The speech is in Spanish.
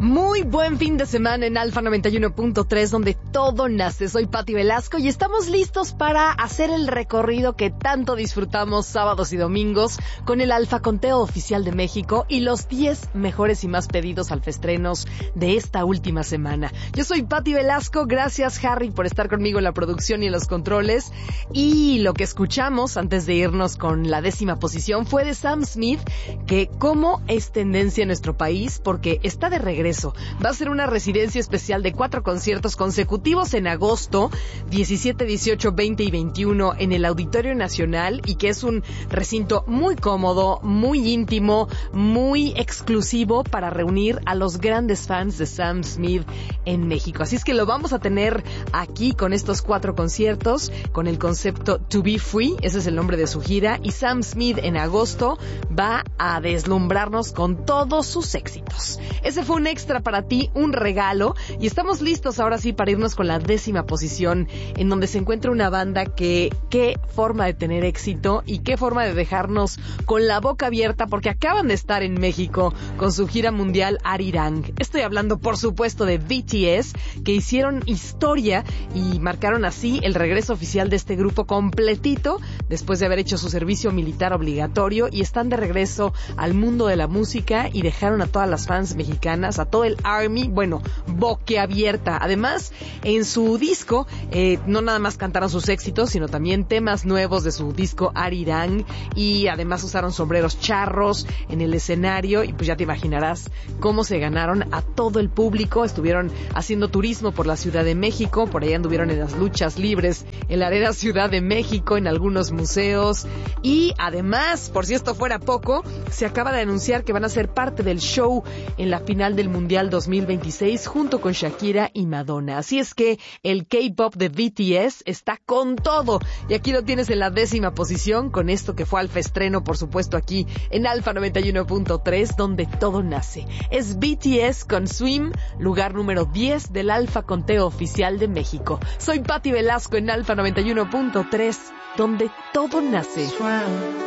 Muy buen fin de semana en Alfa 91.3, donde todo nace. Soy Pati Velasco y estamos listos para hacer el recorrido que tanto disfrutamos sábados y domingos con el Alfa Conteo Oficial de México y los 10 mejores y más pedidos alfaestrenos de esta última semana. Yo soy Pati Velasco, gracias Harry por estar conmigo en la producción y en los controles. Y lo que escuchamos antes de irnos con la 10ª posición fue de Sam Smith, que como es tendencia en nuestro país porque está de regreso. Va a ser una residencia especial de 4 conciertos consecutivos en agosto, 17, 18, 20 y 21 en el Auditorio Nacional, y que es un recinto muy cómodo, muy íntimo, muy exclusivo para reunir a los grandes fans de Sam Smith en México. Así es que lo vamos a tener aquí con estos 4 conciertos, con el concepto To Be Free, ese es el nombre de su gira, y Sam Smith en agosto va a deslumbrarnos con todos sus éxitos. Ese fue un extra para ti, un regalo, y estamos listos ahora sí para irnos con la 10ª posición, en donde se encuentra una banda que qué forma de tener éxito y qué forma de dejarnos con la boca abierta, porque acaban de estar en México con su gira mundial Arirang. Estoy hablando por supuesto de BTS, que hicieron historia y marcaron así el regreso oficial de este grupo completito después de haber hecho su servicio militar obligatorio, y están de regreso al mundo de la música y dejaron a todas las fans mexicanas, a todo el ARMY, bueno, boquiabierta. Además, en su disco, no nada más cantaron sus éxitos, sino también temas nuevos de su disco Arirang, y además usaron sombreros charros en el escenario, y pues ya te imaginarás cómo se ganaron a todo el público. Estuvieron haciendo turismo por la Ciudad de México, por ahí anduvieron en las luchas libres en la Arena Ciudad de México, en algunos museos, y además, por si esto fuera poco, se acaba de anunciar que van a ser parte del show en la final del Mundial 2026 junto con Shakira y Madonna. Así es que el K-pop de BTS está con todo, y aquí lo tienes en la 10ª posición con esto que fue alfaestreno, por supuesto, aquí en Alfa 91.3, donde todo nace. Es BTS con Swim, lugar número 10 del Alfa Conteo Oficial de México. Soy Pati Velasco en Alfa 91.3, donde todo nace.